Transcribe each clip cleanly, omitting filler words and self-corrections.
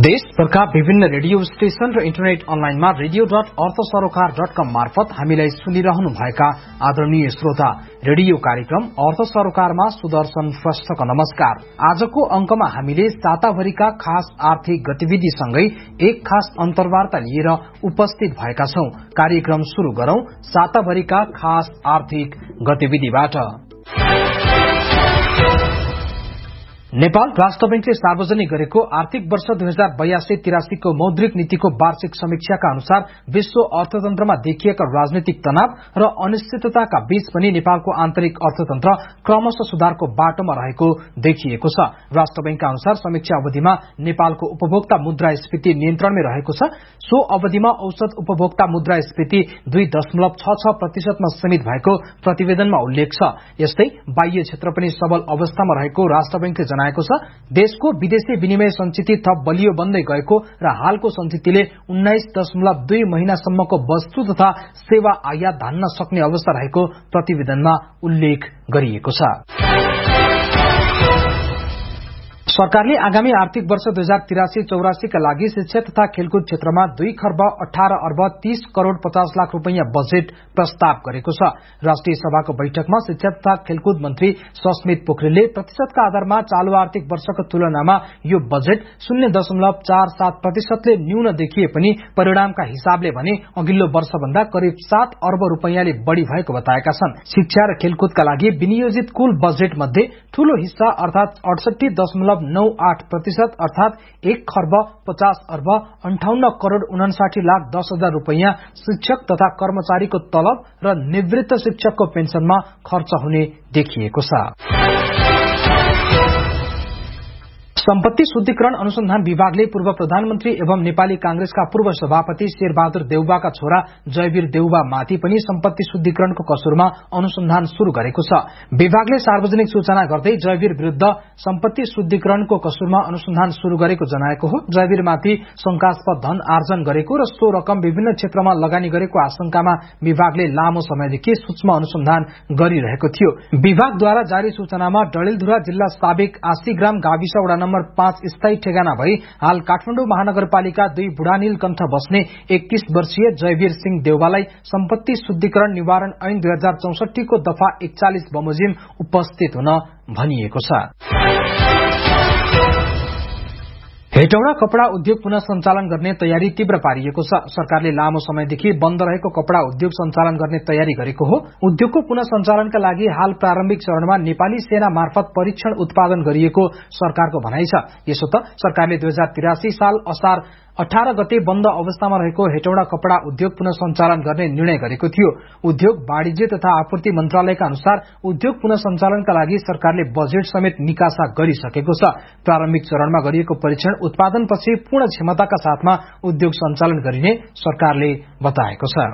देशभरका विभिन्न radio station र internet अनलाइनमा radio.arthasarokar.com मार्फत हामीलाई सुनिरहनु भएका आदरणीय श्रोता, रेडियो कार्यक्रम अर्थ सरोकारमा सुदर्शन श्रेष्ठको नमस्कार। आजको अंकमा हामीले साताभरिका खास आर्थिक गतिविधिसँगै एक खास अन्तर्वार्ता लिएर उपस्थित भएका छौं। कार्यक्रम शुरू गरौं साताभरिका खास आर्थिक गतिविधिबाट। नेपाल राष्ट्र बैंकले सार्वजनिक गरेको आर्थिक वर्ष 2082-83 को मौद्रिक नीतिको वार्षिक समीक्षाका अनुसार विश्व अर्थतन्त्रमा देखिएका राजनीतिक तनाव र अनिश्चितताका बीच पनि नेपालको आन्तरिक अर्थतन्त्र क्रमशः सुधारको बाटोमा रहेको देखिएको छ। राष्ट्र बैंकका अनुसार समीक्षा अवधिमा नेपालको उपभोक्ता मुद्रास्फीति नियन्त्रणमै रहेको छ। सो अवधिमा औसत उपभोक्ता मुद्रास्फीति 2.66% मा सीमित भएको प्रतिवेदनमा उल्लेख छ। यस्तै बाह्य क्षेत्र पनि सबल अवस्थामा रहेको राष्ट्र बैंकले देशको विदेशी विनिमय संचिति थप बलियो बन्दै गएको र हालको संचितिले 19.2 महिनासम्मको वस्तु तथा सेवा आयात धान्न सक्ने अवस्था रहेको प्रतिवेदनमा उल्लेख गरिएको छ। सरकारले आगामी आर्थिक वर्ष 2083-84 का लागि शिक्षा तथा खेलकुद क्षेत्रमा 2 खर्ब 18 अर्ब 30 करोड़ 50 लाख रुपैयाँ बजेट प्रस्ताव गरेको छ। राष्ट्रिय सभाको बैठकमा शिक्षा तथा खेलकुद मन्त्री सस्मित पोखरेलले प्रतिशतका आधारमा चालू आर्थिक वर्षको तुलनामा यो बजेट 0.47% ले न्यून देखिए पनि परिणामका हिसाबले भने अघिल्लो वर्षभन्दा करिब 7 अर्ब रुपैयाँले बढ़ी भएको बताएका छन्। शिक्षा र खेलकुदका लागि विनियोजित कुल बजेट मध्ये ठूलो हिस्सा अर्थात 68.98% अर्थात 1 खर्ब 50 अर्ब 58 करोड़ 59 लाख 10 हजार रुपैयाँ शिक्षक तथा कर्मचारीको तलब र निवृत्त शिक्षकको पेन्सनमा खर्च हुने देखिएको छ। सम्पत्ति शुद्धिकरण अनुसन्धान विभागले पूर्व प्रधानमन्त्री एवं नेपाली कांग्रेसका पूर्व सभापति शेरबहादुर देउवाका छोरा जयवीर देउवा माथि पनि सम्पत्ति शुद्धिकरणको कसुरमा अनुसन्धान शुरू गरेको छ। विभागले सार्वजनिक सूचना गर्दै जयवीर विरूद्ध सम्पत्ति शुद्धिकरणको कसुरमा अनुसन्धान शुरू गरेको जनाएको हो। जयवीरमाथि शंकास्पद धन आर्जन गरेको र सो रकम विभिन्न क्षेत्रमा लगानी गरेको आशंकामा विभागले लामो समयदेखि सूक्ष्म अनुसन्धान गरिरहेको थियो। विभागद्वारा जारी सूचनामा डडेलधुरा जिल्ला साबिक आशीग्राम गाविस वडा नम्बर 5 स्थायी ठेगाना भई हाल काठमाडौँ महानगरपालिका 2 बुढानील कण्ठ बस्ने 31 वर्षीय जयवीर सिंह देउवालाई सम्पत्ति शुद्धिकरण निवारण ऐन 2064 को दफा 41 बमोजिम उपस्थित हुन भनिएको छ। हेटौडा कपड़ा उद्योग पुनः सञ्चालन गर्ने तयारी तीव्र पारिएको छ। सरकारले लामो समयदेखि बन्द रहेको कपड़ा उद्योग सञ्चालन गर्ने तयारी गरेको हो। उद्योगको पुनः सञ्चालनका लागि हाल प्रारम्भिक चरणमा नेपाली सेना मार्फत परीक्षण उत्पादन गरिएको सरकारको भनाइ छ। यसो त सरकारले 2083 साल असार 18 गते बन्द अवस्थामा रहेको हेटौडा कपड़ा उद्योग पुनः सञ्चालन गर्ने निर्णय गरेको थियो। उद्योग वाणिज्य तथा आपूर्ति मन्त्रालयका अनुसार उद्योग पुनः सञ्चालनका लागि सरकारले बजेट समेत निकासा गरिसकेको छ। प्रारम्भिक चरणमा गरिएको परीक्षण उत्पादनपछि पूर्ण क्षमताका साथमा उद्योग सञ्चालन गरिने सरकारले बताएको छ।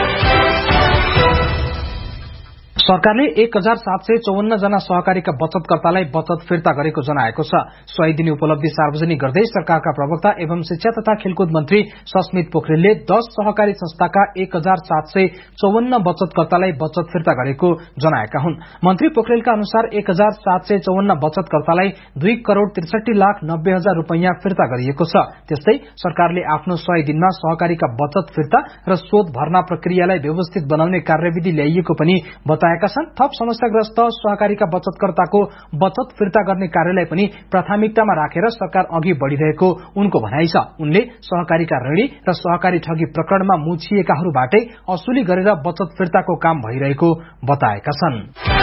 सरकारले 1754 जना सहकारीका बचतकर्तालाई बचत फिर्ता गरेको जनाएको छ। 100 दिने उपलब्धि सार्वजनिक गर्दै सरकारका प्रवक्ता एवं शिक्षा तथा खेलकुद मन्त्री सस्मित पोखरेलले 10 सहकारी संस्थाका 1754 बचतकर्तालाई बचत फिर्ता गरेको जनाएका हुन्। मन्त्री पोखरेलका अनुसार 1754 बचतकर्तालाई 2 करोड़ 63 लाख 90 हजार रुपैयाँ फिर्ता गरिएको छ। त्यस्तै सरकारले आफ्नो 100 दिनमा सहकारीका बचत फिर्ता र शोध भर्ना प्रक्रियालाई व्यवस्थित बनाउने कार्यविधि ल्याइएको पनि बताएका छन्। थप समस्याग्रस्त सहकारीका बचतकर्ताको बचत फिर्ता गर्ने कार्यलाई पनि प्राथमिकतामा राखेर सरकार अघि बढ़िरहेको उनको भनाइ छ। उनले सहकारीका ऋणी र सहकारी ठगी प्रकरणमा मुछिएकाहरूबाटै असुली गरेर बचत फिर्ताको काम भइरहेको बताएका छन्।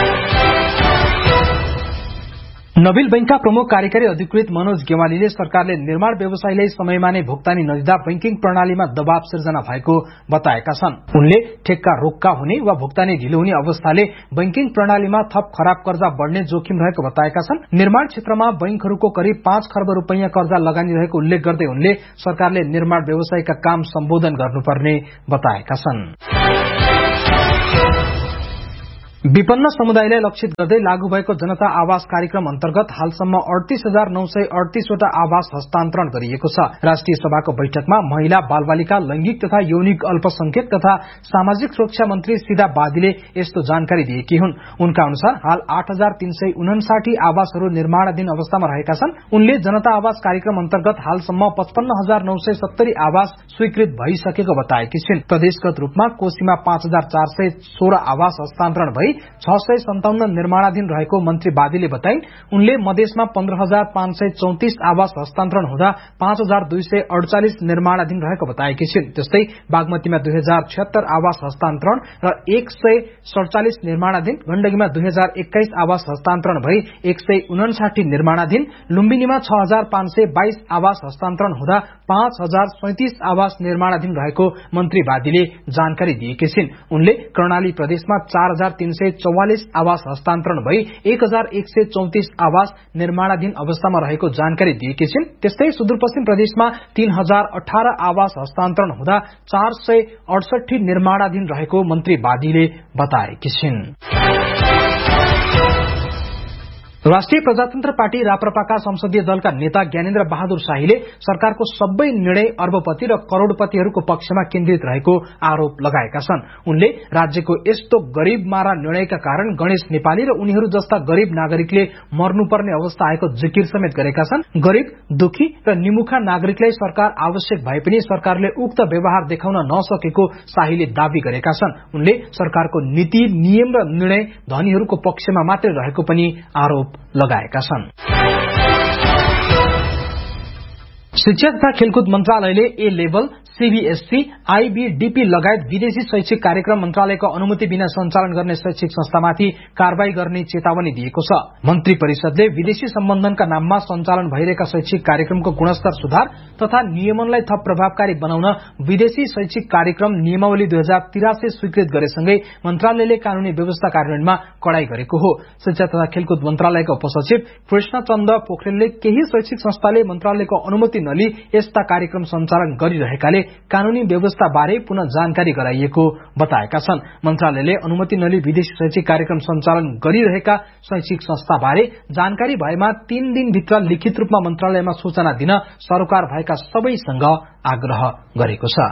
नबिल बैंकका प्रमुख कार्यकारी अधिकृत मनोज गेवालीले सरकारले निर्माण व्यवसायीलाई समयमा नै भुक्तानी नदिँदा बैंकिङ प्रणालीमा दबाव सिर्जना भएको बताएका छन्। उनले ठेक्का रोक्का हुने वा भुक्तानी ढिलो हुने अवस्थाले बैंकिङ प्रणालीमा थप खराब कर्जा बढ़ने जोखिम रहेको बताएका छन्। निर्माण क्षेत्रमा बैंकहरूको करिब 5 खर्ब रुपैयाँ कर्जा लगानी रहेको उल्लेख गर्दै उनले सरकारले निर्माण व्यवसायीका काम सम्बोधन गर्नुपर्ने बताएका छन्। विपन्न समुदायलाई लक्षित गर्दै लागू भएको जनता आवास कार्यक्रम अन्तर्गत हालसम्म 38,938 वटा आवास हस्तान्तरण गरिएको छ। राष्ट्रिय सभाको बैठकमा महिला, बालबालिका, लैंगिक तथा यौनिक अल्पसंख्यक तथा सामाजिक सुरक्षा मन्त्री सीधा बादीले यस्तो जानकारी दिएकी हुन्। उनका अनुसार हाल 8,359 आवासहरू निर्माणाधीन अवस्थामा रहेका छन्। उनले जनता आवास कार्यक्रम अन्तर्गत हालसम्म 55,970 आवास स्वीकृत भइसकेको बताएकी छिन्। प्रदेशगत रूपमा कोशीमा 5,416 आवास हस्तान्तरण भई 657 निर्माणाधीन रहेको मन्त्री बादीले बताइन्। उनले मधेसमा 15,534 आवास हस्तान्तरण हुँदा 5,248 निर्माणाधीन रहेको बताएकी छिन्। त्यस्तै बागमतीमा 2,076 आवास हस्तान्तरण र 147 निर्माणाधीन, गण्डकीमा 2,021 आवास हस्तान्तरण भई 159 निर्माणाधीन, लुम्बिनीमा 6,522 आवास हस्तान्तरण हुँदा 5,037 आवास निर्माणाधीन रहेको मन्त्री बादीले जानकारी दिएकी छिन्। उनले कर्णाली प्रदेशमा 4,344 आवास हस्तान्तरण भई 1,134 आवास निर्माणाधीन अवस्थामा रहेको जानकारी दिएकी छिन्। त्यस्तै सुदूरपश्चिम प्रदेशमा 3,018 आवास हस्तान्तरण हुँदा 468 निर्माणाधीन रहेको मन्त्री बादीले बताएकी छिन्। राष्ट्रिय प्रजातन्त्र पार्टी राप्रपाका संसदीय दलका नेता ज्ञानेन्द्र बहादुर शाहीले सरकारको सबै निर्णय अर्बपति र करोड़पतिहरूको पक्षमा केन्द्रित रहेको आरोप लगाएका छन्। उनले राज्यको यस्तो गरीब मारा निर्णयका कारण गणेश नेपाली र उनीहरू जस्ता गरीब नागरिकले मर्नुपर्ने अवस्था आएको जिकिर समेत गरेका छन्। गरीब, दुखी र निमुखा नागरिकलाई सरकार आवश्यक भए पनि सरकारले उक्त व्यवहार देखाउन नसकेको शाहीले दावी गरेका छन्। उनले सरकारको नीति, नियम र निर्णय धनीहरूको पक्षमा मात्रै रहेको पनि आरोप लगाएका छन्। शिक्षा तथा खेलकुद मन्त्रालयले ए लेभल, सीबीएसई, आईबीडीपी लगायत विदेशी शैक्षिक कार्यक्रम मन्त्रालयको अनुमति बिना सञ्चालन गर्ने शैक्षिक संस्थामाथि कारवाही गर्ने चेतावनी दिएको छ। मन्त्री परिषदले विदेशी सम्बन्धनका नाममा सञ्चालन भइरहेका शैक्षिक कार्यक्रमको गुणस्तर सुधार तथा नियमनलाई थप प्रभावकारी बनाउन विदेशी शैक्षिक कार्यक्रम नियमावली 2083 स्वीकृत गरेसँगै मन्त्रालयले कानूनी व्यवस्था कार्यान्वयनमा कडाई गरेको हो। शिक्षा तथा खेलकुद मन्त्रालयका उपसचिव कृष्णचन्द्र पोखरेलले केही शैक्षिक संस्थाले मन्त्रालयको अनुमति नलिई यस्ता कार्यक्रम सञ्चालन गरिरहेकाले कानूनी व्यवस्था बारे पुनः जानकारी गराइएको बताएका छन्। मन्त्रालयले अनुमति नलिई विदेशी शैक्षिक कार्यक्रम सञ्चालन गरिरहेका शैक्षिक संस्था बारे जानकारी भएमा 3 दिनभित्र लिखित रूपमा मन्त्रालयमा सूचना दिन सरोकार भएका सबैसँग आग्रह गरेको छ।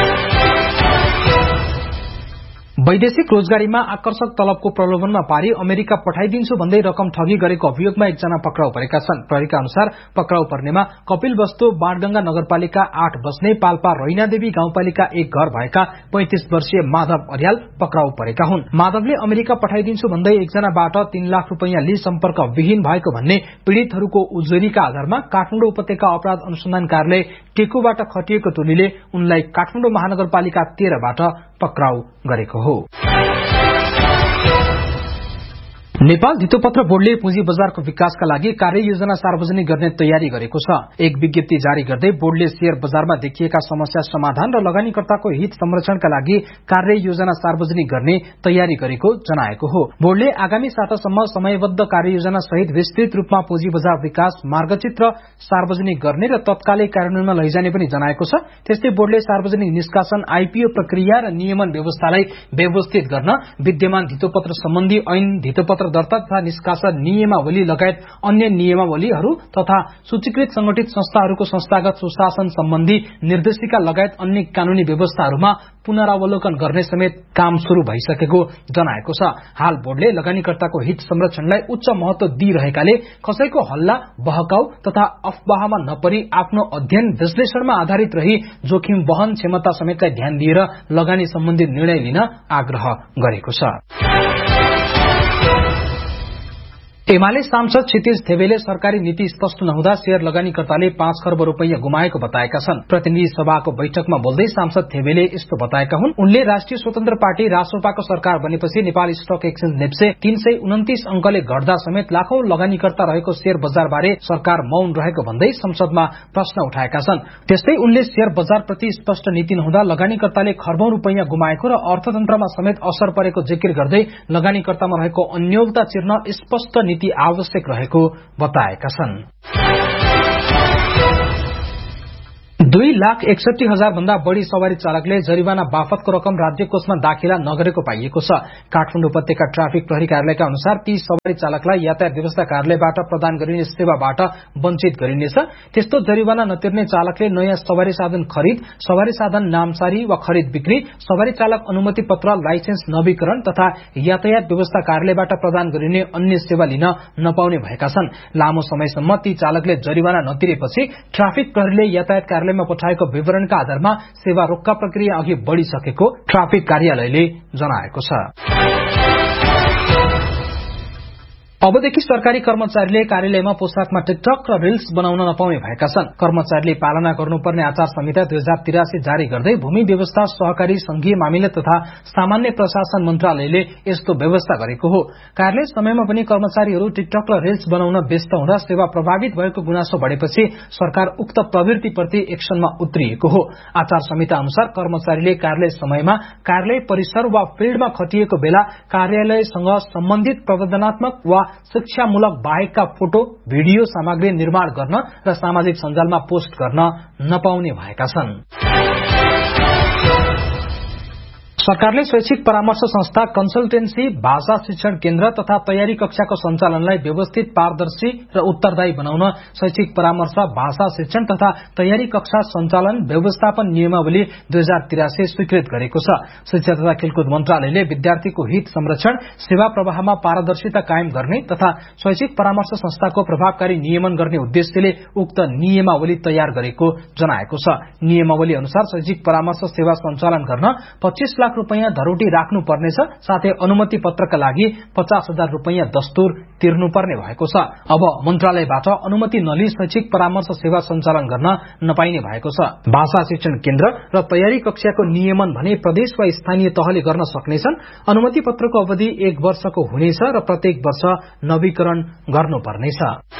वैदेशिक रोजगारीमा आकर्षक तलबको प्रलोभनमा पारी अमेरिका पठाइदिन्छु भन्दै रकम ठगी गरेको अभियोगमा एकजना पक्राउ परेका छन्। प्रहरीका अनुसार पक्राउ पर्नेमा कपिलवस्तु बाणगंगा नगरपालिका 8 बस्ने पाल्पा रैनादेवी गाउँपालिका 1 घर भएका 35 वर्षीय माधव अर्याल पक्राउ परेका हुन्। माधवले अमेरिका पठाइदिन्छु भन्दै एकजनाबाट 3 लाख रुपैयाँ लिई सम्पर्क विहीन भएको भन्ने पीड़ितहरूको उजुरीका आधारमा काठमाडौँ उपत्यका अपराध अनुसन्धान कार्यालय टेकुबाट खटिएको टोलीले उनलाई काठमाडौँ महानगरपालिका 13 बाट पक्राउ गरेको हो। नेपाल धितोपत्र बोर्डले पुँजी बजारको विकासका लागि कार्ययोजना सार्वजनिक गर्ने तयारी गरेको छ। एक विज्ञप्ति जारी गर्दै बोर्डले शेयर बजारमा देखिएका समस्या समाधान र लगानीकर्ताको हित संरक्षणका लागि कार्ययोजना सार्वजनिक गर्ने तयारी गरेको जनाएको हो। बोर्डले आगामी सातासम्म समयबद्ध कार्ययोजना सहित विस्तृत रूपमा पुँजी बजार विकास मार्गचित्र सार्वजनिक गर्ने र तत्कालै कार्यान्वयनमा लैजाने पनि जनाएको छ। त्यस्तै बोर्डले सार्वजनिक निष्कासन, आईपीओ प्रक्रिया र नियमन व्यवस्थालाई व्यवस्थित गर्न विद्यमान धितोपत्र सम्बन्धी ऐन, धितोपत्र दर्ता तथा निष्कासन नियमावली लगायत अन्य नियमावलीहरू तथा सूचीकृत संगठित संस्थाहरूको संस्थागत सुशासन सम्बन्धी निर्देशिका लगायत अन्य कानूनी व्यवस्थाहरूमा पुनरावलोकन गर्ने समेत काम शुरू भइसकेको जनाएको छ। हाल बोर्डले लगानीकर्ताको हित संरक्षणलाई उच्च महत्व दिइरहेकाले कसैको हल्ला, बहकाउ तथा अफवाहमा नपरी आफ्नो अध्ययन विश्लेषणमा आधारित रही जोखिम वहन क्षमता समेतलाई ध्यान दिएर लगानी सम्बन्धी निर्णय लिन आग्रह गरेको छ। एमाले सांसद क्षितिज थेवेले सरकारी नीति स्पष्ट नहुँदा शेयर लगानीकर्ताले 5 खर्ब रुपैयाँ गुमाएको बताएका छन्। प्रतिनिधि सभाको बैठकमा बोल्दै सांसद थेवेले यस्तो बताएका हुन्। उनले राष्ट्रिय स्वतन्त्र पार्टी रासोपाको सरकार बनेपछि नेपाल स्टक एक्सचेन्ज नेप्से 329 अंकले घट्दा समेत लाखौं लगानीकर्ता रहेको शेयर बजार बारे सरकार मौन रहेको भन्दै संसदमा प्रश्न उठाएका छन्। त्यस्तै उनले शेयर बजार प्रति स्पष्ट नीति नहुँदा लगानीकर्ताले खर्बौं रुपैयाँ गुमाएको र अर्थतन्त्रमा समेत असर परेको जिकिर गर्दै लगानीकर्तामा रहेको अन्योलता चिर्न स्पष्ट नीति आवश्यक रहेको बताएका छन्। 2,61,000 भन्दा बढ़ी सवारी चालकले जरिवाना बापतको रकम राज्य कोषमा दाखिला नगरेको पाइएको छ। काठमाडौँ उपत्यका ट्राफिक प्रहरी कार्यालयका अनुसार ती सवारी चालकलाई यातायात व्यवस्था कार्यालयबाट प्रदान गरिने सेवाबाट वञ्चित गरिनेछ। त्यस्तो जरिवाना नतिर्ने चालकले नयाँ सवारी साधन खरिद, सवारी साधन नामसारी वा खरिद बिक्री, सवारी चालक अनुमति पत्र, लाइसेन्स नवीकरण तथा यातायात व्यवस्था कार्यालयबाट प्रदान गरिने अन्य सेवा लिन नपाउने भएका छन्। लामो समयसम्म ती चालकले जरिवाना नतिरेपछि ट्राफिक प्रहरीले यातायात कार्यालयमा पठाएको विवरणका आधारमा सेवा रोक्का प्रक्रिया अघि बढ़िसकेको ट्राफिक कार्यालयले जनाएको छ। अबदेखि सरकारी कर्मचारीले कार्यालयमा पोशाकमा टिकटक र रिल्स बनाउन नपाउने भएका छन्। कर्मचारीले पालना गर्नुपर्ने आचार संहिता 2083 जारी गर्दै भूमि व्यवस्था, सहकारी, संघीय मामिला तथा सामान्य प्रशासन मन्त्रालयले यस्तो व्यवस्था गरेको हो। कार्यालय समयमा पनि कर्मचारीहरू टिकटक र रिल्स बनाउन व्यस्त हुँदा सेवा प्रभावित भएको गुनासो बढ़ेपछि सरकार उक्त प्रवृत्तिप्रति एक्सनमा उत्रिएको हो। आचार संहिता अनुसार कर्मचारीले कार्यालय समयमा कार्यालय परिसर वा फिल्डमा खटिएको बेला कार्यालयसँग सम्बन्धित प्रबन्धनात्मक वा शिक्षामूलक बाहेकका फोटो, भिडियो सामग्री निर्माण गर्न र सामाजिक सञ्जालमा पोस्ट गर्न नपाउने भएका छन्। सरकारले शैक्षिक परामर्श संस्था, कन्सल्टेन्सी, भाषा शिक्षण केन्द्र तथा तयारी कक्षाको सञ्चालनलाई व्यवस्थित, पारदर्शी र उत्तरदायी बनाउन शैक्षिक परामर्श, भाषा शिक्षण तथा तयारी कक्षा सञ्चालन व्यवस्थापन नियमावली 2083 स्वीकृत गरेको छ। शिक्षा तथा खेलकुद मन्त्रालयले विद्यार्थीको हित संरक्षण, सेवा प्रवाहमा पारदर्शिता कायम गर्ने तथा शैक्षिक परामर्श संस्थाको प्रभावकारी नियमन गर्ने उद्देश्यले उक्त नियमावली तयार गरेको जनाएको छ। नियमावली अनुसार शैक्षिक परामर्श सेवा सञ्चालन गर्न 25 लाख रुपैयाँ धरोटी राख्नु पर्नेछ। साथै अनुमति पत्रका लागि 50,000 रुपैयाँ दस्तुर तिर्नुपर्ने भएको छ। अब मन्त्रालयबाट अनुमति नलिई शैक्षिक परामर्श सेवा सञ्चालन गर्न नपाइने भएको छ। भाषा शिक्षण केन्द्र र तयारी कक्षाको नियमन भने प्रदेश वा स्थानीय तहले गर्न सक्नेछन्। अनुमति पत्रको अवधि 1 वर्षको हुनेछ र प्रत्येक वर्ष नवीकरण गर्नुपर्नेछ।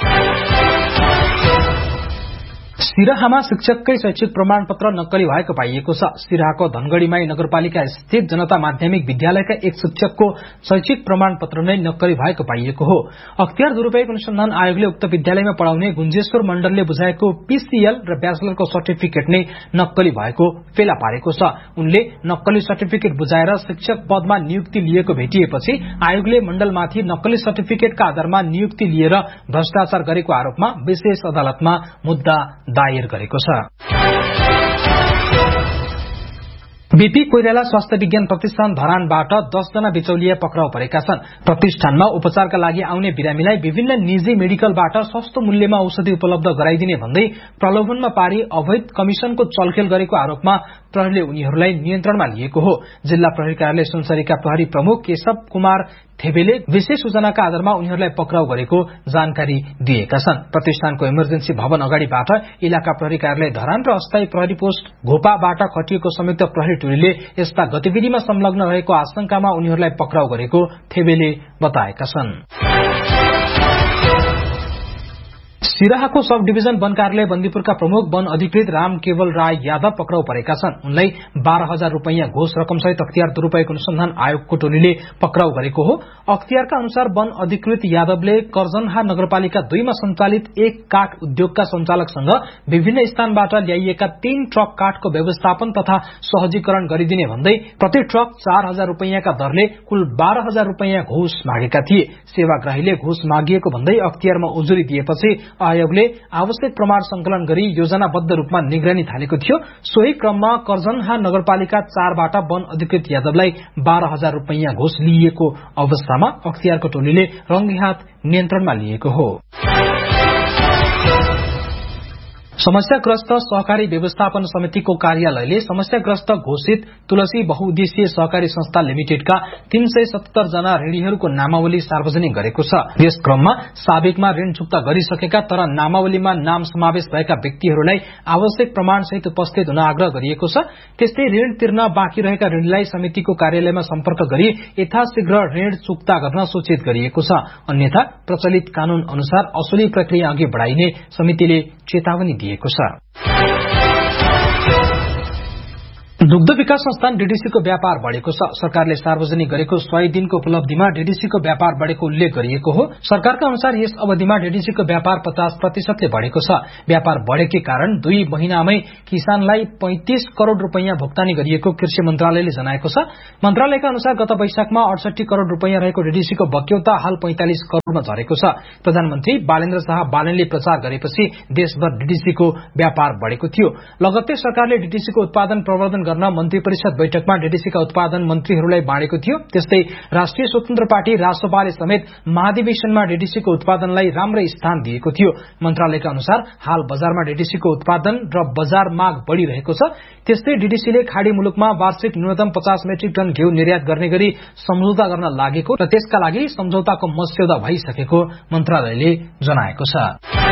सिराहामा शिक्षककै शैक्षिक प्रमाणपत्र नक्कली भएको पाइएको छ। सिराहाको धनगढ़ीमाई नगरपालिका स्थित जनता माध्यमिक विद्यालयका एक शिक्षकको शैक्षिक प्रमाणपत्र नै नक्कली भएको पाइएको हो। अख्तियार दुरूपयोग अनुसन्धान आयोगले उक्त विद्यालयमा पढ़ाउने गुन्जेश्वर मण्डलले बुझाएको पीसीएल र ब्याचलरको सर्टिफिकेट नै नक्कली भएको फेला पारेको छ। उनले नक्कली सर्टिफिकेट बुझाएर शिक्षक पदमा नियुक्ति लिएको भेटिएपछि आयोगले मण्डलमाथि नक्कली सर्टिफिकेटका आधारमा नियुक्ति लिएर भ्रष्टाचार गरेको आरोपमा विशेष अदालतमा मुद्दा दायर गरेको छ। बीपी कोइराला स्वास्थ्य विज्ञान प्रतिष्ठान धरानबाट 10 जना बिचौलिया पक्राउ परेका छन्। प्रतिष्ठानमा उपचारका लागि आउने बिरामीलाई विभिन्न निजी मेडिकलबाट सस्तो मूल्यमा औषधि उपलब्ध गराइदिने भन्दै प्रलोभनमा पारी अवैध कमिशनको चलखेल गरेको आरोपमा प्रहरीले उनीहरूलाई नियन्त्रणमा लिएको हो। जिल्ला प्रहरी कार्यालय सुनसरीका प्रहरी प्रमुख केशव कुमार थेबेले विशेष सूचनाका आधारमा उनीहरूलाई पक्राउ गरेको जानकारी दिएका छन्। प्रतिष्ठानको इमर्जेन्सी भवन अगाडिबाट इलाका प्रहरी कार्यालय धरान र अस्थायी प्रहरी पोस्ट घोपाबाट खटिएको संयुक्त प्रहरी टोलीले यस्ता गतिविधिमा संलग्न रहेको आशंकामा उनीहरूलाई पक्राउ गरेको थेबेले बताएका छन्। सिराहाको सब डिभिजन वन कार्यालय बन्दीपुरका प्रमुख वन अधिकृत राम केवल राय यादव पक्राउ परेका छन्। उनलाई 12,000 रुपैयाँ घोष रकमसहित अख्तियार दुरूपयोग अनुसन्धान आयोगको टोलीले पक्राउ गरेको हो। अख्तियारका अनुसार वन अधिकृत यादवले कर्जनहा नगरपालिका 2 मा सञ्चालित एक काठ उद्योगका सञ्चालकसँग विभिन्न स्थानबाट ल्याइएका 3 ट्रक काठको व्यवस्थापन तथा सहजीकरण गरिदिने भन्दै प्रति ट्रक 4,000 रुपैयाँका दरले कुल 12,000 रुपैयाँ घोष मागेका थिए। सेवाग्राहीले घोष मागिएको भन्दै अख्तियारमा उजुरी दिएपछि आयोगले आवश्यक प्रमाण संकलन गरी योजनाबद्ध रूपमा निगरानी थालेको थियो। सोही क्रममा कर्जनहा नगरपालिका 4 बाट वन अधिकृत यादवलाई 12,000 रुपैयाँ घोष लिइएको अवस्थामा अख्तियारको टोलीले रंगेहात नियन्त्रणमा लिएको हो। समस्याग्रस्त सहकारी व्यवस्थापन समितिको कार्यालयले समस्याग्रस्त घोषित तुलसी बहुउद्देश्यीय सहकारी संस्था लिमिटेडका 377 जना ऋणीहरूको नामावली सार्वजनिक गरेको छ। यस क्रममा साबिकमा ऋण चुक्ता गरिसकेका तर नामावलीमा नाम समावेश भएका व्यक्तिहरूलाई आवश्यक प्रमाणसहित उपस्थित हुन आग्रह गरिएको छ। त्यस्तै ऋण तिर्न बाँकी रहेका ऋणीलाई समितिको कार्यालयमा सम्पर्क गरी यथाशीघ्र ऋण चुक्ता गर्न सूचित गरिएको छ। अन्यथा प्रचलित कानून अनुसार असुली प्रक्रिया अघि बढाइने समितिले चेतावनी दिएको छ। दुग्ध विकास संस्थान डीडीसीको व्यापार बढ़ेको छ। सरकारले सार्वजनिक गरेको 100 दिनको उपलब्धिमा डीडीसीको व्यापार बढ़ेको उल्लेख गरिएको हो। सरकारका अनुसार यस अवधिमा डीडीसीको व्यापार 50% बढ़ेको छ। व्यापार बढ़ेकै कारण 2 महिनामै किसानलाई 35 करोड़ रुपैयाँ भुक्तानी गरिएको कृषि मन्त्रालयले जनाएको छ। मन्त्रालयका अनुसार गत वैशाखमा 68 करोड़ रुपैयाँ रहेको डीडीसीको बक्यौता हाल 45 करोड़मा झरेको छ। प्रधानमन्त्री बालेन्द्र शाह बालेनले प्रचार गरेपछि देशभर डीडीसीको व्यापार बढ़ेको थियो। लगत्तै सरकारले डीडीसीको उत्पादन प्रवर्धन गर्न मन्त्री परिषद बैठकमा डीडीसीका उत्पादन मन्त्रीहरूलाई बाँडेको थियो। त्यस्तै राष्ट्रिय स्वतन्त्र पार्टी रासोपाले समेत महाधिवेशनमा डीडीसीको उत्पादनलाई राम्रै स्थान दिएको थियो। मन्त्रालयका अनुसार हाल बजारमा डीडीसीको उत्पादन र बजार माग बढ़िरहेको छ। त्यस्तै डीडीसीले खाड़ी मुलुकमा वार्षिक न्यूनतम 50 मेट्रिक टन घिउ निर्यात गर्ने गरी सम्झौता गर्न लागेको र त्यसका लागि सम्झौताको मस्यौदा भइसकेको मन्त्रालयले जनाएको छ।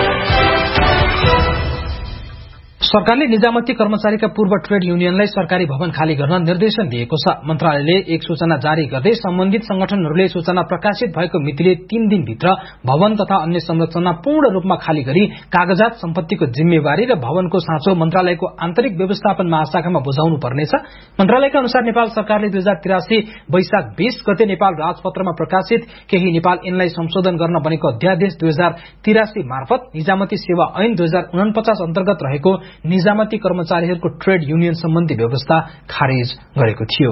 सरकारले निजामती कर्मचारीका पूर्व ट्रेड युनियनलाई सरकारी भवन खाली गर्न निर्देशन दिएको छ। मन्त्रालयले एक सूचना जारी गर्दै सम्बन्धित संगठनहरूले सूचना प्रकाशित भएको मितिले 3 दिनभित्र भवन तथा अन्य संरचना पूर्ण रूपमा खाली गरी कागजात सम्पत्तिको जिम्मेवारी र भवनको साँचो मन्त्रालयको आन्तरिक व्यवस्थापन महाशाखामा बुझाउनु पर्नेछ। मन्त्रालयका अनुसार नेपाल सरकारले 2083 वैशाख 20 गते नेपाल राजपत्रमा प्रकाशित केही नेपाल ऐनलाई संशोधन गर्न बनेको अध्यादेश 2083 मार्फत निजामती सेवा ऐन 2049 अन्तर्गत रहेको निजामती कर्मचारीहरूको ट्रेड युनियन सम्बन्धी व्यवस्था खारेज गरेको थियो।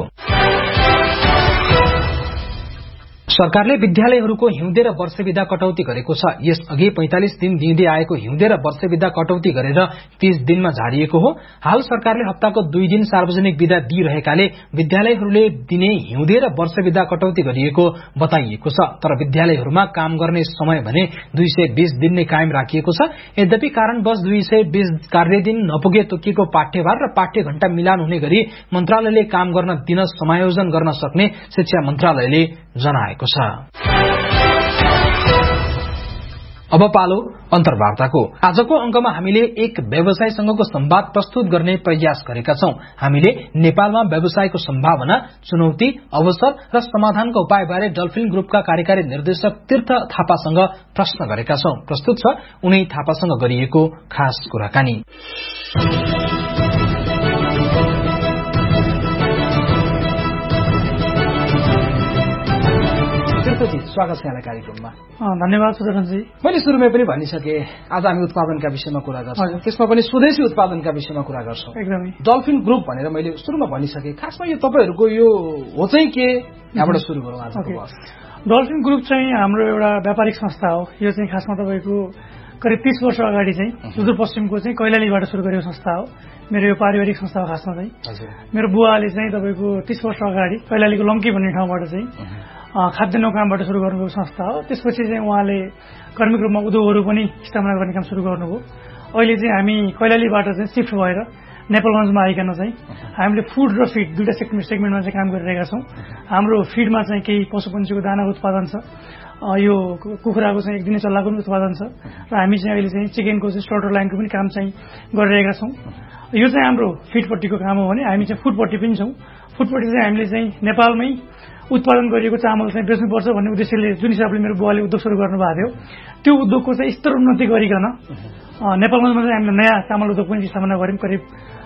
सरकारले विद्यालयहरूको हिउँदे र वर्षे बिदा कटौती गरेको छ। यसअघि 45 दिन दिँदै आएको हिउँदे र वर्षे बिदा कटौती गरेर 30 दिनमा झारिएको हो। हाल सरकारले हप्ताको 2 दिन सार्वजनिक बिदा दिइरहेकाले विद्यालयहरूले दिने हिउँदे र वर्षे बिदा कटौती गरिएको बताइएको छ। तर विद्यालयहरूमा काम गर्ने समय भने 220 दिन नै कायम राखिएको छ। यद्यपि कारणवश 220 कार्यदिन नपुगे तोकिएको पाठ्यभार र पाठ्य घण्टा मिलान हुने गरी मन्त्रालयले काम गर्न दिन समायोजन गर्न सक्ने शिक्षा मन्त्रालयले जनाएको छ। अब पालो अन्तर्वार्ताको। आजको अंकमा हामीले एक व्यवसायसँगको संवाद प्रस्तुत गर्ने प्रयास गरेका छौं। हामीले नेपालमा व्यवसायको सम्भावना, चुनौती, अवसर र समाधानका उपायबारे डल्फिन ग्रुपका कार्यकारी निर्देशक तीर्थ थापासँग प्रश्न गरेका छौं। प्रस्तुत छ उनै थापासँग गरिएको खास कुराकानी। स्वागत छ यहाँलाई कार्यक्रममा। धन्यवाद सुदर्शनजी। मैले सुरुमै पनि भनिसके आज हामी उत्पादनका विषयमा कुरा गर्छौं, त्यसमा पनि स्वदेशी उत्पादनका विषयमा कुरा गर्छौं। एकदमै डल्फिन ग्रुप भनेर मैले सुरुमा भनिसके, खासमा यो तपाईहरुको यो हो चाहिँ के, यहाँबाट सुरु गरौँ आजको बहस। डल्फिन ग्रुप चाहिँ हाम्रो एउटा व्यापारिक संस्था हो। यो चाहिँ खासमा तपाईको करिब 30 वर्ष अगाडि चाहिँ सुदूरपश्चिमको चाहिँ कैलालीबाट सुरु गरेको संस्था हो। मेरो यो पारिवारिक संस्था हो। खासमा चाहिँ मेरो बुवाले चाहिँ तपाईको 30 वर्ष अगाडि कैलालीको लम्की भन्ने ठाउँबाट चाहिँ खाद्यान्न कामबाट सुरु गर्नुभएको संस्था हो। त्यसपछि चाहिँ उहाँले कर्मिक रूपमा उद्योगहरू पनि स्थापना गर्ने काम सुरु गर्नुभयो। अहिले चाहिँ हामी कैलालीबाट चाहिँ शिफ्ट भएर नेपालगञ्जमा आइकन चाहिँ हामीले फुड र फिड दुईटा सेगमेन्टमा चाहिँ काम गरिरहेका छौँ। हाम्रो फिडमा चाहिँ केही पशुपन्छीको दानाको उत्पादन छ, यो कुखुराको चाहिँ 1 दिने चल्लाको पनि उत्पादन छ र हामी चाहिँ अहिले चाहिँ चिकनको चाहिँ स्लटर लाइनको पनि काम चाहिँ गरिरहेका छौँ। यो चाहिँ हाम्रो फिडपट्टिको काम हो भने हामी चाहिँ फुडपट्टि पनि छौँ। फुडपट्टि चाहिँ हामीले चाहिँ नेपालमै उत्पादन गरिएको चामल चाहिँ बेच्नुपर्छ भन्ने उद्देश्यले जुन हिसाबले मेरो बुवाले उद्योग सुरु गर्नुभएको थियो, त्यो उद्योगको चाहिँ स्तर उन्नति गरिकन नेपालगञ्जमा चाहिँ हामीले नयाँ चामल उद्योग पनि स्थापना गऱ्यौँ। करिब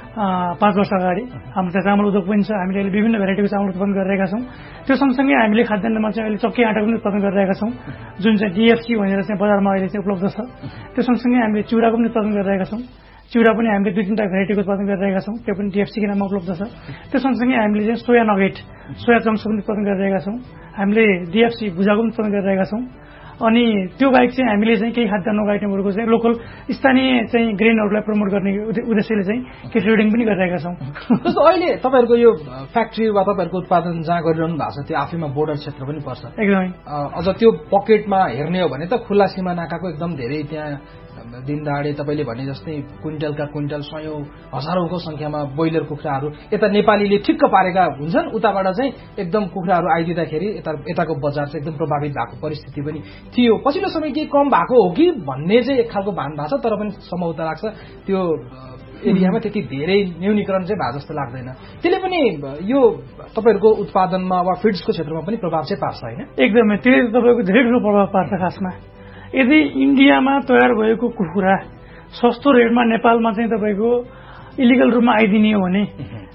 5 वर्ष अगाडि हाम्रो त्यहाँ चामल उद्योग पनि छ। हामीले अहिले विभिन्न भेराइटीको चामल उत्पादन गरिरहेका छौँ। त्यो सँगसँगै हामीले खाद्यान्नमा चाहिँ अहिले चक्की आँटा पनि उत्पादन गरिरहेका छौँ, जुन चाहिँ डिएफसी भनेर चाहिँ बजारमा अहिले चाहिँ उपलब्ध छ। त्यो सँगसँगै हामीले चिउराको पनि उत्पादन गरिरहेका छौँ। चिउरा पनि हामीले 2-3टा भेराइटीको उत्पादन गरिरहेका छौँ, त्यो पनि डिएफसीको नाममा उपलब्ध छ। त्यो सँगसँगै हामीले चाहिँ सोया नगेट, सोया चङ्क्स पनि उत्पादन गरिरहेका छौँ। हामीले डिएफसी भुजाको पनि उत्पादन गरिरहेका छौँ। अनि त्यो बाहेक चाहिँ हामीले चाहिँ केही खाद्यान्नको आइटमहरूको चाहिँ लोकल स्थानीय चाहिँ ग्रेनहरूलाई प्रमोट गर्ने उद्देश्यले चाहिँ केही ट्रेडिङ पनि गरिरहेका छौँ। जस्तो अहिले तपाईँहरूको यो फ्याक्ट्री वा तपाईँहरूको उत्पादन जहाँ गरिरहनु भएको छ त्यो आफैमा बोर्डर क्षेत्र पनि पर्छ। एकदमै अझ त्यो पकेटमा हेर्ने हो भने त खुल्ला सीमा नाकाको एकदम धेरै त्यहाँ दिन दहाडे तपाईँले भने जस्तै क्विन्टलका क्विन्टल 100 हजारौंको संख्यामा ब्रोइलर कुखुराहरू यता नेपालीले ठिक्क पारेका हुन्छन्। उताबाट चाहिँ एकदम कुखुराहरू आइदिँदाखेरि यताको बजार चाहिँ एकदम प्रभावित भएको परिस्थिति पनि थियो। पछिल्लो समय के कम भएको हो कि भन्ने चाहिँ एक खालको भान भएको छ, तर पनि सम्भवतः लाग्छ त्यो एरियामा त्यति धेरै न्यूनीकरण चाहिँ भएको जस्तो लाग्दैन। त्यसले पनि यो तपाईँहरूको उत्पादनमा वा फिड्सको क्षेत्रमा पनि प्रभाव चाहिँ पार्छ होइन? एकदमै, त्यसले तपाईँको धेरै ठुलो प्रभाव पार्छ। खासमा यदि इन्डियामा तयार भएको कुखुरा सस्तो रेटमा नेपालमा चाहिँ तपाईँको इलिगल रूपमा आइदिने हो भने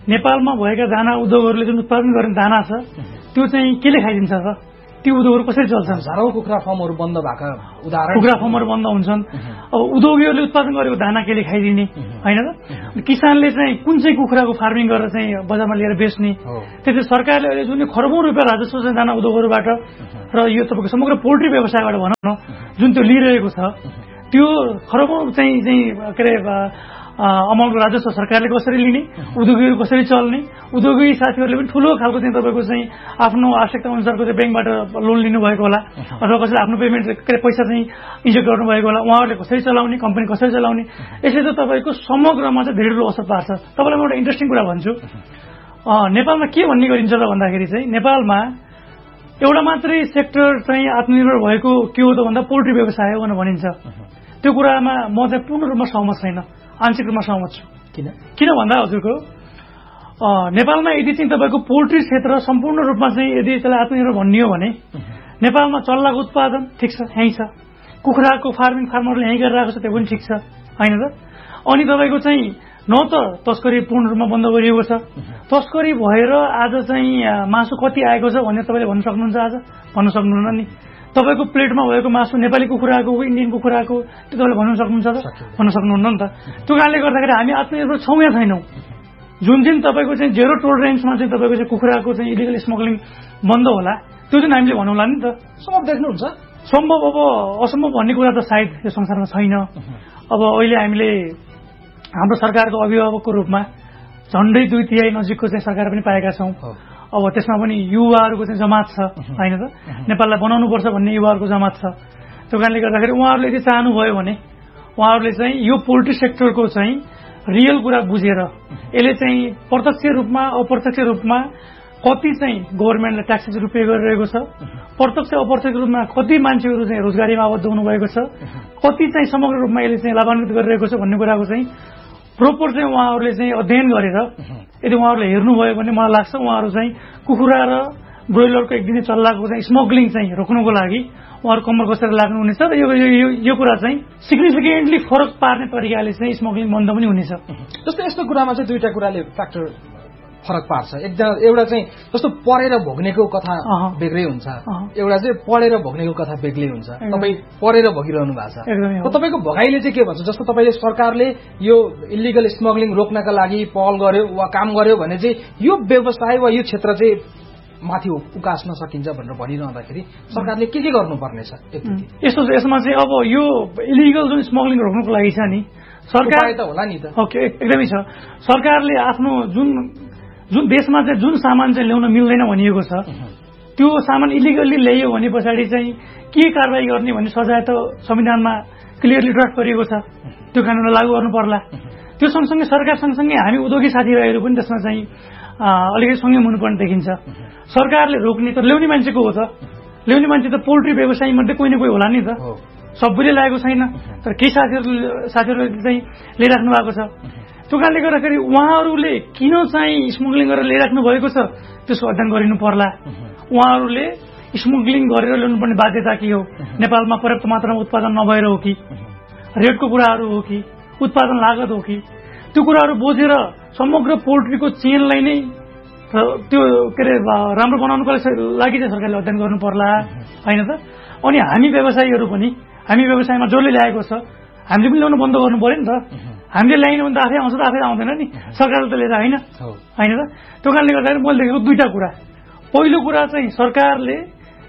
नेपालमा भएका दाना उद्योगहरूले जुन उत्पादन गर्ने दाना छ त्यो चाहिँ केले खाइदिन्छ त? ती उद्योगहरू कसरी चल्छन्? हजारौं कुखुरा फर्महरू बन्द भएका उदाहरण, कुखुरा फर्महरू बन्द हुन्छन्। अब उद्योगीहरूले उत्पादन गरेको दाना केले खाइदिने होइन त? किसानले चाहिँ कुन चाहिँ कुखुराको फार्मिङ गरेर चाहिँ बजारमा लिएर बेच्ने? त्यसले सरकारले अहिले जुन खरबौं रुपियाँ राजस्व चाहिँ दाना उद्योगहरूबाट र यो तपाईँको समग्र पोल्ट्री व्यवसायबाट भनौँ न जुन त्यो लिइरहेको छ त्यो खरबौं चाहिँ के अरे अमाउन्टको राजस्व सरकारले कसरी लिने, उद्योगीहरू कसरी चल्ने, उद्योगी साथीहरूले पनि ठुलो खालको चाहिँ तपाईँको चाहिँ आफ्नो आवश्यकता अनुसारको चाहिँ ब्याङ्कबाट लोन लिनुभएको होला अथवा कसैले आफ्नो पेमेन्ट के अरे पैसा चाहिँ इन्जेक्ट गर्नुभएको होला, उहाँहरूले कसरी चलाउने, कम्पनी कसरी चलाउने, यसले त तपाईँको समग्रमा चाहिँ धेरै ठुलो असर पार्छ। तपाईँलाई म एउटा इन्ट्रेस्टिङ कुरा भन्छु, नेपालमा के भन्ने गरिन्छ त भन्दाखेरि चाहिँ नेपालमा एउटा मात्रै सेक्टर चाहिँ आत्मनिर्भर भएको के हो त भन्दा पोल्ट्री व्यवसाय हो भनेर भनिन्छ। त्यो कुरामा म चाहिँ पूर्ण रूपमा सहमत छैन, आंशिक रूपमा सहमत छु। किन भन्दा हजुरको नेपालमा यदि चाहिँ तपाईँको पोल्ट्री क्षेत्र सम्पूर्ण रूपमा चाहिँ यदि त्यसलाई आत्मनिर्भर भन्ने हो भने नेपालमा चल्लाको उत्पादन ठिक छ, यहीँ छ, कुखुराको फार्मरले यहीँ गरिरहेको छ, त्यो पनि ठिक छ होइन त? अनि तपाईँको चाहिँ न त तस्करी पूर्ण रूपमा बन्द गरिएको छ, तस्करी भएर आज चाहिँ मासु कति आएको छ भनेर तपाईँले भन्न सक्नुहुन्छ? आज भन्न सक्नुहुन्न नि। तपाईँको प्लेटमा भएको मासु नेपाली कुखुराको हो इन्डियन कुखुराको त्यो तपाईँले भन्न सक्नुहुन्छ त? भन्न सक्नुहुन्न नि त। त्यो कारणले गर्दाखेरि हामी आत्मनिर्भर छौँ या छैनौँ? जुन दिन तपाईँको चाहिँ जेरो टोलरेन्समा चाहिँ तपाईँको चाहिँ कुखुराको चाहिँ इलिगल स्मग्लिङ बन्द होला त्यो दिन हामीले भनौँला नि त। सम्भव देख्नुहुन्छ? सम्भव अब असम्भव भन्ने कुरा त सायद यो संसारमा छैन। अब अहिले हामीले हाम्रो सरकारको अभिभावकको रूपमा झन्डै 2/3 नजिकको चाहिँ सरकार पनि पाएका छौँ। अब त्यसमा पनि युवाहरूको चाहिँ जमात छ होइन त? नेपाललाई बनाउनुपर्छ भन्ने युवाहरूको जमात छ। त्यो कारणले गर्दाखेरि उहाँहरूले यदि चाहनुभयो भने उहाँहरूले चाहिँ यो पोल्ट्री सेक्टरको चाहिँ रियल कुरा बुझेर यसले चाहिँ प्रत्यक्ष रूपमा अप्रत्यक्ष रूपमा कति चाहिँ गभर्मेन्टले ट्याक्सेसहरू पे गरिरहेको छ, प्रत्यक्ष अप्रत्यक्ष रूपमा कति मान्छेहरू चाहिँ रोजगारीमा आबद्ध हुनुभएको छ, कति चाहिँ समग्र रूपमा यसले चाहिँ लाभान्वित गरिरहेको छ भन्ने कुराको चाहिँ प्रोपर चाहिँ उहाँहरूले चाहिँ अध्ययन गरेर यदि उहाँहरूले हेर्नुभयो भने मलाई लाग्छ उहाँहरू चाहिँ कुखुरा र ब्रोइलरको एक दिने चल्लाको चाहिँ स्मग्लिङ चाहिँ रोक्नुको लागि उहाँहरू कम्मर कसेर लाग्नुहुनेछ र यो कुरा चाहिँ सिग्निफिकेन्टली फरक पार्ने तरिकाले चाहिँ स्मग्लिङ बन्द पनि हुनेछ। जस्तो यस्तो कुरामा चाहिँ दुईटा कुराले फ्याक्टर फरक पार्छ। एउटा चाहिँ जस्तो पढेर भोग्नेको कथा बेग्लै हुन्छ, एउटा चाहिँ पढेर भोग्नेको कथा बेग्लै हुन्छ। तपाईँ पढेर भोगिरहनु भएको छ, तपाईँको भगाइले चाहिँ के भन्छ? जस्तो तपाईँले सरकारले यो इलिगल स्मग्लिङ रोक्नका लागि पहल गर्यो वा काम गर्यो भने चाहिँ यो व्यवसाय वा यो क्षेत्र चाहिँ माथि उकास्न सकिन्छ भनेर भनिरहँदाखेरि सरकारले के गर्नुपर्ने छ? यसमा चाहिँ अब यो इलिगल जुन स्मग्लिङ रोक्नुको लागि छ नि सरकार त होला नि त। ओके, एकदमै छ। सरकारले आफ्नो जुन देशमा चाहिँ जुन सामान चाहिँ ल्याउन मिल्दैन भनिएको छ त्यो सामान इलिगल्ली ल्यायो भने पछाडि चाहिँ के कारवाही गर्ने भन्ने सजाय त संविधानमा क्लियरली ड्राफ्ट गरिएको छ, त्यो कानुनलाई लागू गर्नु पर्ला। त्यो सँगसँगै सरकार सँगसँगै हामी उद्योगी साथीभाइहरू पनि त्यसमा चाहिँ अलिकति संयम हुनुपर्ने देखिन्छ। सरकारले रोक्ने त ल्याउने मान्छेको हो त, ल्याउने मान्छे त पोल्ट्री व्यवसायी मध्ये कोही न कोही होला नि त, सबैले ल्याएको छैन तर केही साथीहरूले चाहिँ ल्याइराख्नु भएको छ। त्यो कारणले गर्दाखेरि उहाँहरूले किन चाहिँ स्मग्लिङ गरेर ल्याइराख्नु भएको छ त्यसको अध्ययन गरिनु पर्ला। उहाँहरूले स्मग्लिङ गरेर ल्याउनुपर्ने बाध्यता के हो, नेपालमा पर्याप्त मात्रामा उत्पादन नभएर हो कि, रेटको कुराहरू हो कि, उत्पादन लागत हो कि, त्यो कुराहरू बुझेर समग्र पोल्ट्रीको चेनलाई नै त्यो के अरे राम्रो बनाउनुको लागि चाहिँ सरकारले अध्ययन गर्नु पर्ला होइन त? अनि हामी व्यवसायीहरू पनि हामी व्यवसायमा जसले ल्याएको छ हामीले पनि ल्याउनु बन्द गर्नु पर्यो नि त। हामीले ल्याएन भने त आफै आउँछ त आफै आउँदैन नि, सरकारले त लिएर होइन त? त्यो कारणले गर्दाखेरि मैले देखेको दुईटा कुरा, पहिलो कुरा चाहिँ सरकारले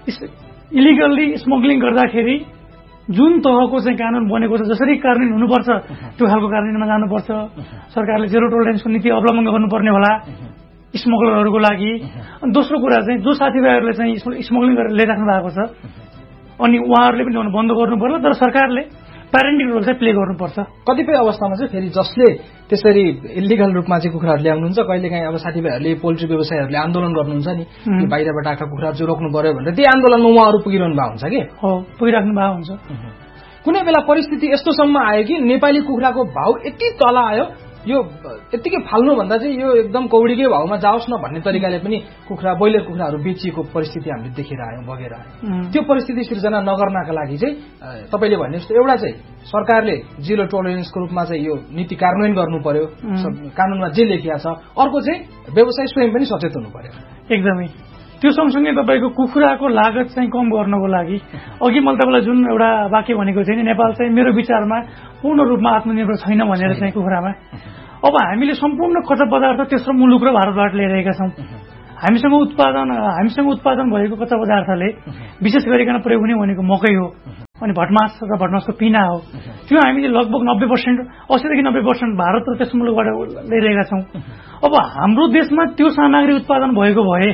इलिगल्ली स्मग्लिङ गर्दाखेरि जुन तहको चाहिँ कानुन बनेको छ जसरी कार्यान्वयन हुनुपर्छ त्यो खालको कार्यान्वयनमा जानुपर्छ। सरकारले जेरो टोलरेन्सको नीति अवलम्बन गर्नुपर्ने होला स्मग्लरहरूको लागि। अनि दोस्रो कुरा चाहिँ जो साथीभाइहरूले चाहिँ स्मग्लिङ गरेर ल्याइराख्नु भएको छ अनि उहाँहरूले पनि ल्याउनु बन्द गर्नु पर्ला, तर सरकारले प्यारेन्टिङ रोल चाहिँ प्ले गर्नुपर्छ। कतिपय अवस्थामा चाहिँ फेरि जसले त्यसरी इलिगल रूपमा चाहिँ कुखुराहरू ल्याउनुहुन्छ कहिलेकाहीँ अब साथीभाइहरूले पोल्ट्री व्यवसायीहरूले आन्दोलन गर्नुहुन्छ नि बाहिरबाट आएका कुखुराहरू चाहिँ रोक्नु पर्यो भनेर, त्यही आन्दोलनमा उहाँहरू पुगिरहनु भएको हुन्छ कि पुगिराख्नु भएको हुन्छ। कुनै बेला परिस्थिति यस्तोसम्म आयो कि नेपाली कुखुराको भाउ यति तल आयो यो यतिकै फाल्नुभन्दा चाहिँ यो एकदम कौडीकै भाउमा जाओस् न भन्ने तरिकाले पनि ब्रोइलर कुखुराहरू बेचिएको परिस्थिति हामीले देखेर आयौँ, बगेर आयौँ। त्यो परिस्थिति सिर्जना नगर्नका लागि चाहिँ तपाईँले भने जस्तो एउटा चाहिँ सरकारले जिरो टोलरेन्सको रूपमा चाहिँ यो नीति कार्यान्वयन गर्नु पर्यो, कानूनमा जे लेखिया छ। अर्को चाहिँ व्यवसाय स्वयं पनि सचेत हुनु पर्यो। एकदमै त्यो सँगसँगै तपाईँको कुखुराको लागत चाहिँ कम गर्नको लागि अघि मैले तपाईँलाई जुन एउटा वाक्य भनेको थिएँ नि, नेपाल चाहिँ मेरो विचारमा पूर्ण रूपमा आत्मनिर्भर छैन भनेर चाहिँ कुखुरामा। अब हामीले सम्पूर्ण कच्चा पदार्थ तेस्रो मुलुक र भारतबाट ल्याइरहेका छौँ। हामीसँग उत्पादन भएको कच्चा पदार्थले विशेष गरिकन प्रयोग हुने भनेको मकै हो, अनि भटमास र भटमासको पिना हो। त्यो हामीले लगभग 90%, 80 देखि 90% भारत र तेस्रो मुलुकबाट ल्याइरहेका छौँ। अब हाम्रो देशमा त्यो सामग्री उत्पादन भएको भए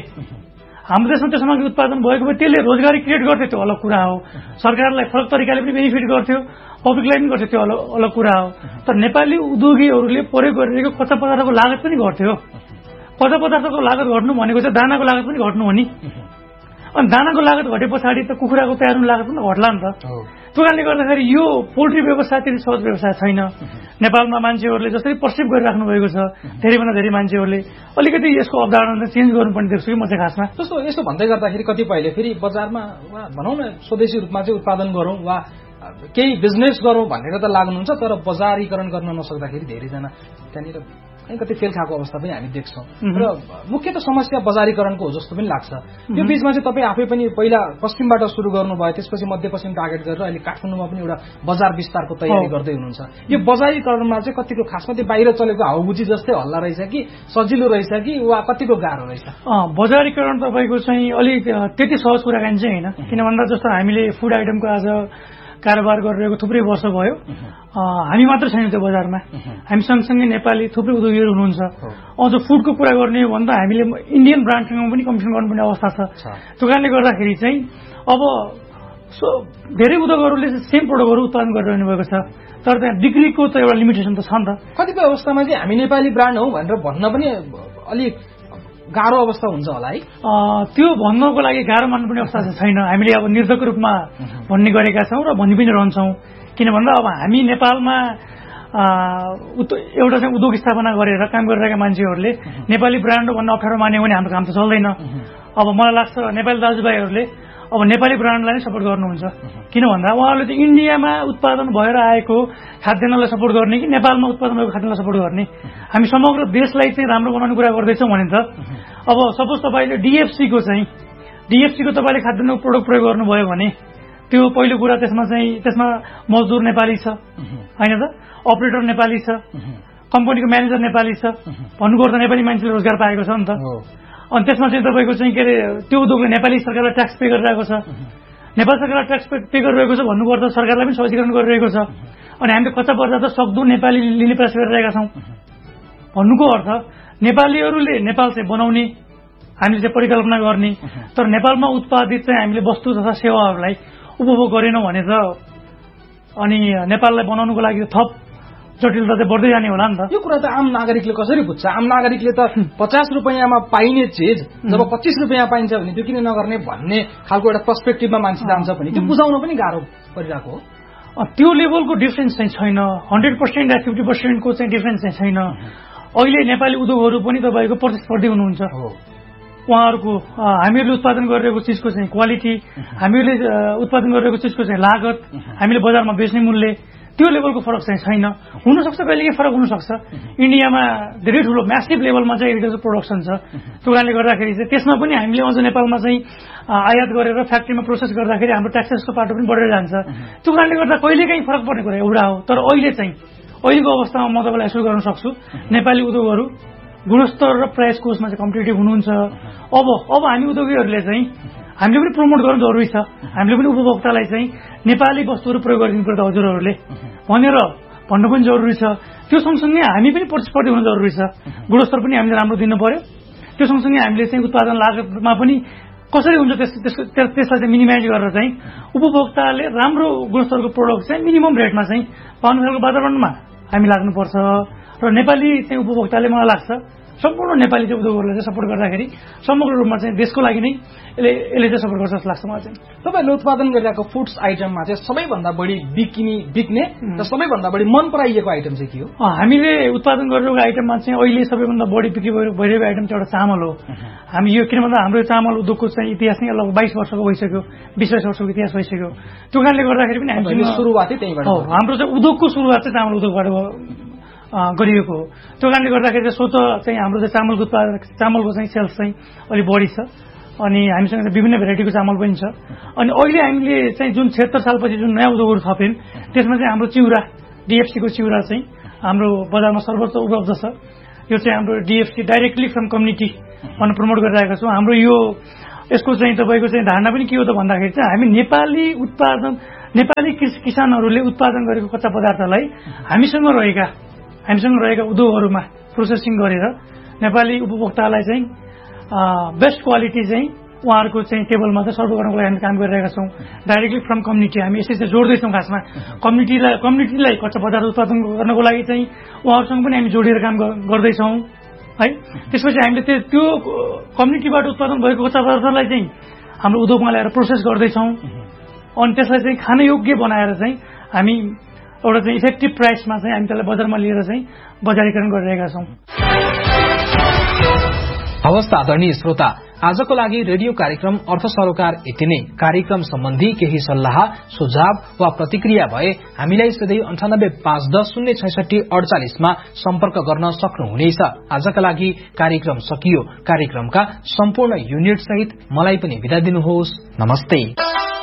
त्यसले रोजगारी क्रिएट गर्थ्यो, त्यो अलग कुरा हो। सरकारलाई फरक तरिकाले पनि बेनिफिट गर्थ्यो, पब्लिकलाई पनि गर्थ्यो, त्यो अलग कुरा हो। तर नेपाली उद्योगीहरूले प्रयोग गरिरहेको कच्चा पदार्थको लागत पनि घट्थ्यो। कच्चा पदार्थको लागत घट्नु भनेको चाहिँ दानाको लागत पनि घट्नु हो नि। अनि दानाको लागत घटे पछाडि त कुखुराको तयार हुने लागत पनि घट्ला नि त। त्यो कारणले गर्दाखेरि यो पोल्ट्री व्यवसाय त्यति सहज व्यवसाय छैन। नेपालमा मान्छेहरूले जसरी पर्सिभ गरिराख्नु भएको छ, धेरैभन्दा धेरै मान्छेहरूले अलिकति यसको अवधारणा चेन्ज गर्नुपर्ने देख्छु कि म चाहिँ खासमा। जस्तो यसो भन्दै गर्दाखेरि कतिपयले फेरि बजारमा वा भनौँ न स्वदेशी रूपमा चाहिँ उत्पादन गरौँ वा केही बिजनेस गरौँ भनेर त लाग्नुहुन्छ, तर बजारीकरण गर्न नसक्दाखेरि धेरैजना त्यहाँनिर कति फेल खाएको अवस्था पनि हामी देख्छौँ। र मुख्य त समस्या बजारीकरणको हो जस्तो पनि लाग्छ। यो बीचमा चाहिँ तपाईँ आफै पनि पहिला पश्चिमबाट सुरु गर्नुभयो, त्यसपछि मध्यपश्चिम टार्गेट गरेर अहिले काठमाडौँमा पनि एउटा बजार विस्तारको तयारी गर्दै हुनुहुन्छ। यो बजारीकरणमा चाहिँ कतिको खासमा त्यो बाहिर चलेको हाउबुजी जस्तै हल्ला रहेछ कि सजिलो रहेछ कि वा कतिको गाह्रो रहेछ? बजारीकरण तपाईँको चाहिँ अलिक त्यति सहज कुराकानी चाहिँ होइन। किन भन्दा जस्तो हामीले फुड आइटमको आज कारोबार गरिरहेको थुप्रै वर्ष भयो, हामी मात्र छैनौँ त्यो बजारमा। हामी सँगसँगै नेपाली थुप्रै उद्योगीहरू हुनुहुन्छ। अझ फुडको कुरा गर्ने हो भने त हामीले इन्डियन ब्रान्डसँग पनि कम्पिटिसन गर्नुपर्ने अवस्था छ। त्यो कारणले गर्दाखेरि चाहिँ अब धेरै उद्योगहरूले सेम प्रोडक्टहरू उत्पादन गरिरहनु भएको छ, तर त्यहाँ बिक्रीको त एउटा लिमिटेसन त छ नि त। कतिपय अवस्थामा चाहिँ हामी नेपाली ब्रान्ड हौ भनेर भन्न पनि अलिक गाह्रो अवस्था हुन्छ होला है। त्यो भन्नको लागि गाह्रो मान्नुपर्ने अवस्था चाहिँ छैन। हामीले अब निर्धक रूपमा भन्ने गरेका छौँ र भनि पनि रहन्छौँ। किन भन्दा अब हामी नेपालमा एउटा चाहिँ उद्योग स्थापना गरेर काम गरिरहेका मान्छेहरूले नेपाली ब्रान्ड भन्न अप्ठ्यारो मान्यो भने हाम्रो काम त चल्दैन। अब मलाई लाग्छ नेपाली दाजुभाइहरूले अब नेपाली ब्रान्डलाई नै सपोर्ट गर्नुहुन्छ। किन भन्दा उहाँहरूले चाहिँ इन्डियामा उत्पादन भएर आएको खाद्यान्नलाई सपोर्ट गर्ने कि नेपालमा उत्पादन भएको खाद्यान्नलाई सपोर्ट गर्ने? हामी समग्र देशलाई चाहिँ राम्रो बनाउने कुरा गर्दैछौँ भने त अब सपोज तपाईँले डिएफसीको तपाईँले खाद्यान्नको प्रोडक्ट प्रयोग गर्नुभयो भने त्यो पहिलो कुरा त्यसमा मजदुर नेपाली छ होइन त, अपरेटर नेपाली छ, कम्पनीको म्यानेजर नेपाली छ, भन्नुपर्दा नेपाली मान्छेले रोजगार पाएको छ नि त। अनि त्यसमा चाहिँ तपाईँको चाहिँ के अरे त्यो उद्योगले नेपाली सरकारलाई ट्याक्स पे गरिरहेको छ, नेपाल सरकारलाई ट्याक्स पे गरिरहेको छ भन्नुपर्दा सरकारलाई पनि सहजीकरण गरिरहेको छ। अनि हामीले कच्चा पदार्थ सक्दो नेपाली लिने प्रयास गरिरहेका छौँ। भन्नुको अर्थ नेपालीहरूले नेपाल चाहिँ बनाउने, हामीले चाहिँ परिकल्पना गर्ने, तर नेपालमा उत्पादित चाहिँ हामीले वस्तु तथा सेवाहरूलाई उपभोग गरेनौँ भने त अनि नेपाललाई बनाउनुको लागि थप जटिलता चाहिँ बढ्दै जाने होला नि त। यो कुरा त आम नागरिकले कसरी बुझ्छ? आम नागरिकले त 50 रुपियाँमा पाइने चिज जब 25 रुपियाँ पाइन्छ भने त्यो किन नगर्ने भन्ने खालको एउटा पर्सपेक्टिभमा मान्छे जान्छ भने त्यो बुझाउन पनि गाह्रो परिरहेको हो। त्यो लेभलको डिफरेन्स चाहिँ छैन, 100% या 50% को चाहिँ डिफरेन्स चाहिँ छैन। अहिले नेपाली उद्योगहरू पनि तपाईँको प्रतिस्पर्धी हुनुहुन्छ। उहाँहरूको हामीहरूले उत्पादन गरिरहेको चिजको चाहिँ क्वालिटी, हामीहरूले उत्पादन गरिरहेको चिजको चाहिँ लागत, हामीले बजारमा बेच्ने मूल्य, त्यो लेभलको फरक चाहिँ छैन। हुनसक्छ कहिलेकाहीँ फरक हुनसक्छ। इन्डियामा धेरै ठुलो म्यासिभ लेभलमा चाहिँ एग्रिकल्चर प्रोडक्सन छ। त्यो कारणले गर्दाखेरि चाहिँ त्यसमा पनि हामीले अझ नेपालमा चाहिँ आयात गरेर फ्याक्ट्रीमा प्रोसेस गर्दाखेरि हाम्रो ट्याक्सेसको पाटो पनि बढेर जान्छ। त्यो कारणले गर्दा कहिलेकाहीँ फरक पर्ने कुरा एउटा हो। तर अहिलेको अवस्थामा म तपाईँलाई एसुर गर्न सक्छु नेपाली उद्योगहरू गुणस्तर र प्राइस कोस्टमा चाहिँ कम्पिटेटिभ हुनुहुन्छ। अब हामी उद्योगीहरूले चाहिँ हामीले पनि प्रमोट गर्नु जरुरी छ। हामीले पनि उपभोक्तालाई चाहिँ नेपाली वस्तुहरू प्रयोग गरिदिनु पर्छ हजुरहरूले भनेर भन्नु पनि जरुरी छ। त्यो सँगसँगै हामी पनि प्रतिस्पर्धी हुनु जरुरी छ। गुणस्तर पनि हामीले राम्रो दिनु पर्यो। त्यो सँगसँगै हामीले चाहिँ उत्पादन लागतमा पनि कसरी हुन्छ त्यसलाई चाहिँ मिनिमाइज गरेर चाहिँ उपभोक्ताले राम्रो गुणस्तरको प्रोडक्ट चाहिँ मिनिमम रेटमा चाहिँ पाउनु खालको वातावरणमा हामी लाग्नुपर्छ। र नेपाली चाहिँ उपभोक्ताले मलाई लाग्छ सम्पूर्ण नेपाली चाहिँ उद्योगहरूलाई चाहिँ सपोर्ट गर्दाखेरि समग्र रूपमा चाहिँ देशको लागि नै यसले चाहिँ सपोर्ट गर्छ जस्तो लाग्छ मलाई चाहिँ। तपाईँले उत्पादन गरिरहेको फुड्स आइटममा चाहिँ सबैभन्दा बढी बिक्ने र सबैभन्दा बढी मन पराइएको आइटम चाहिँ के हो? हामीले उत्पादन गरिरहेको आइटममा चाहिँ अहिले सबैभन्दा बढी बिक्री भइरहेको आइटम चाहिँ एउटा चामल हो। हामी यो किन भन्दा हाम्रो चामल उद्योगको चाहिँ इतिहास नै लगभग 22 वर्षको भइसक्यो, 20 वर्षको इतिहास भइसक्यो। त्यो कारणले गर्दाखेरि पनि हामी सुरुवातै त्यहीबाट हो। हाम्रो चाहिँ उद्योगको सुरुवात चाहिँ चामल उद्योगबाट गरिएको हो। त्यो कारणले गर्दाखेरि स्वतः चाहिँ हाम्रो चाहिँ चामलको चाहिँ सेल्स चाहिँ अलिक बढी छ अनि हामीसँग चाहिँ विभिन्न भेराइटीको चामल पनि छ। अनि अहिले हामीले चाहिँ जुन 76 सालपछि जुन नयाँ उद्योगहरू थप्यौँ त्यसमा चाहिँ हाम्रो चिउरा डिएफसीको चिउरा चाहिँ हाम्रो बजारमा सर्वोच्च उपलब्ध छ। यो चाहिँ हाम्रो डिएफसी डाइरेक्टली फ्रम कम्युनिटी भनेर प्रमोट गरिरहेका छौँ। हाम्रो यो यसको चाहिँ तपाईँको चाहिँ धारणा पनि के हो त भन्दाखेरि चाहिँ हामी नेपाली किसानहरूले उत्पादन गरेको कच्चा पदार्थलाई हामीसँग रहेका उद्योगहरूमा प्रोसेसिङ गरेर नेपाली उपभोक्तालाई चाहिँ बेस्ट क्वालिटी चाहिँ उहाँहरूको चाहिँ टेबलमा चाहिँ सर्भ गर्नको लागि हामी काम गरिरहेका छौँ। डाइरेक्टली फ्रम कम्युनिटी हामी यसरी चाहिँ जोड्दैछौँ। खासमा कम्युनिटीलाई कच्चा पदार्थ उत्पादन गर्नको लागि चाहिँ उहाँहरूसँग पनि हामी जोडिएर काम गर्दैछौँ है। त्यसपछि हामीले त्यो कम्युनिटीबाट उत्पादन भएको कच्चा पदार्थलाई चाहिँ हाम्रो उद्योगमा ल्याएर प्रोसेस गर्दैछौँ अनि त्यसलाई चाहिँ खान योग्य बनाएर चाहिँ हामी एउटा चाहिँ इफेक्टिभ प्राइसमा चाहिँ हामी त्यसलाई बजारमा लिएर चाहिँ बजारीकरण गरिरहेका छौँ। हवस् त आदरणीय श्रोता, आजको लागि रेडियो कार्यक्रम अर्थ सरोकार यति नै। कार्यक्रम सम्बन्धी केही सल्लाह सुझाव वा प्रतिक्रिया भए हामीलाई सधैँ 9851066048 मा सम्पर्क गर्न सक्नुहुनेछ। आजका लागि कार्यक्रम सकियो। कार्यक्रमका सम्पूर्ण युनिट सहित मलाई पनि बिदा दिनुहोस्। नमस्ते।